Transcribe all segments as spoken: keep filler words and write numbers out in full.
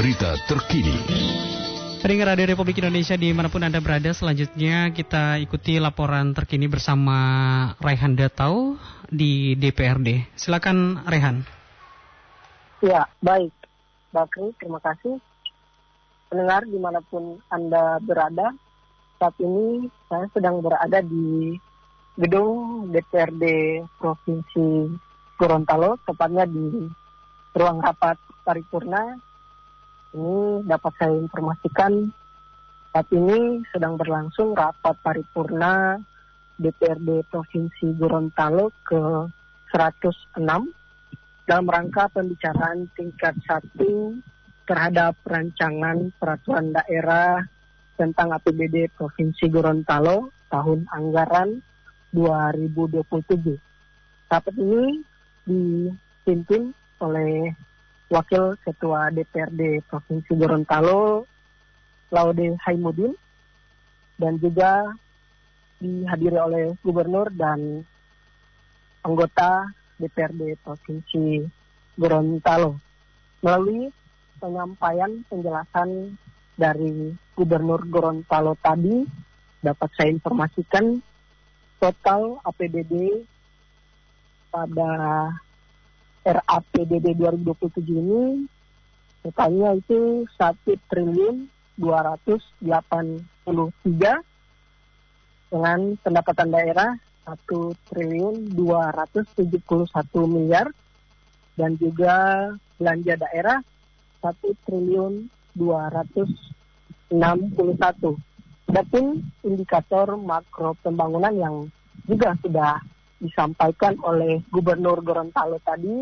berita terkini. Pendengar Radio Republik Indonesia dimanapun Anda berada, selanjutnya kita ikuti laporan terkini bersama Raihan Datau di D P R D. Silakan Raihan. Ya, baik. Bakri, terima kasih. Pendengar dimanapun Anda berada, saat ini saya sedang berada di gedung D P R D Provinsi Gorontalo, tepatnya di ruang rapat paripurna. Ini dapat saya informasikan saat ini sedang berlangsung rapat paripurna D P R D Provinsi Gorontalo ke seratus enam dalam rangka pembicaraan tingkat satu terhadap rancangan peraturan daerah tentang A P B D Provinsi Gorontalo tahun anggaran dua ribu dua puluh tujuh. Rapat ini dipimpin oleh Wakil Ketua D P R D Provinsi Gorontalo, Laude Haimudin, dan juga dihadiri oleh Gubernur dan anggota D P R D Provinsi Gorontalo. Melalui penyampaian penjelasan dari Gubernur Gorontalo tadi, dapat saya informasikan total A P B D pada R A P B D dua ribu dua puluh tujuh ini totalnya itu satu triliun dua ratus delapan puluh tiga dengan pendapatan daerah satu triliun dua ratus tujuh puluh satu miliar dan juga belanja daerah satu triliun dua ratus enam puluh satu. Adapun indikator makro pembangunan yang juga sudah disampaikan oleh Gubernur Gorontalo tadi,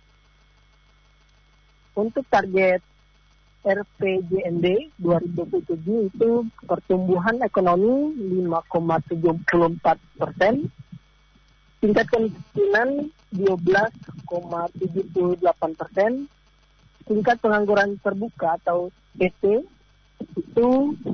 untuk target R P J M D dua ribu dua puluh tujuh itu pertumbuhan ekonomi lima koma tujuh empat persen, tingkat kemiskinan dua belas koma tujuh delapan persen, tingkat pengangguran terbuka atau P T itu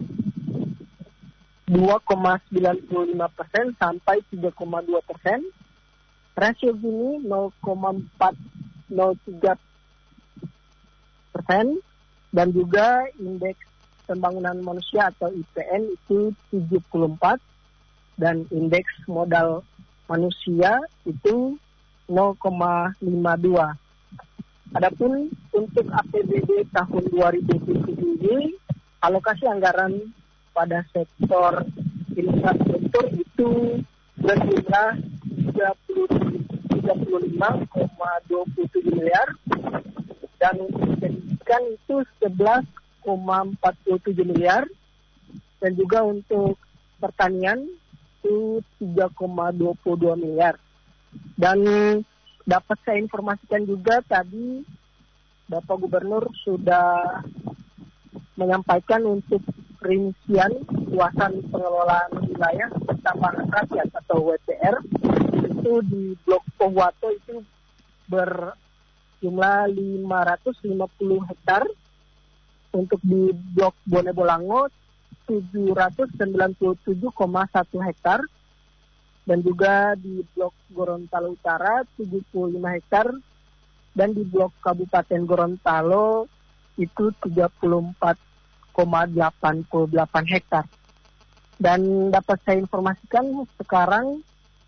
dua koma sembilan lima persen sampai tiga koma dua persen, rasio Gini nol koma empat nol tiga persen, dan juga indeks pembangunan manusia atau I P N itu tujuh puluh empat, dan indeks modal manusia itu nol koma lima dua. Adapun untuk A P B D tahun dua ribu dua puluh tujuh ini, alokasi anggaran pada sektor infrastruktur itu berjumlah tiga puluh lima koma dua puluh tujuh miliar, dan untuk pendidikan itu sebelas koma empat puluh tujuh miliar, dan juga untuk pertanian itu tiga koma dua puluh dua miliar. Dan dapat saya informasikan juga tadi Bapak Gubernur sudah menyampaikan untuk rincian luasan pengelolaan wilayah pertambangan rakyat atau W P R itu di Blok Pohuwato itu berjumlah lima ratus lima puluh hektar, untuk di Blok Bone Bolango tujuh ratus sembilan puluh tujuh koma satu hektar, dan juga di Blok Gorontalo Utara tujuh puluh lima hektar, dan di Blok Kabupaten Gorontalo itu tiga puluh empat koma delapan puluh delapan hektar. Dan dapat saya informasikan sekarang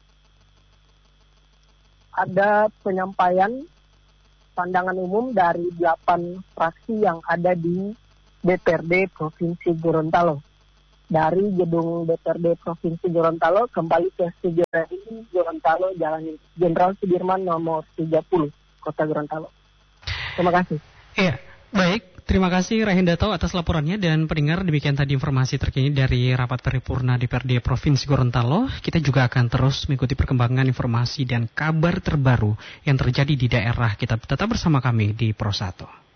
ada penyampaian pandangan umum dari delapan fraksi yang ada di D P R D Provinsi Gorontalo. Dari gedung D P R D Provinsi Gorontalo kembali ke studio dari Gorontalo, Jalan Jenderal Sudirman nomor tiga puluh, Kota Gorontalo. Terima kasih. Iya, baik. Terima kasih Raihan Datau atas laporannya, dan pendengar, demikian tadi informasi terkini dari rapat paripurna D P R D Provinsi Gorontalo. Kita juga akan terus mengikuti perkembangan informasi dan kabar terbaru yang terjadi di daerah kita. Tetap bersama kami di Pro satu.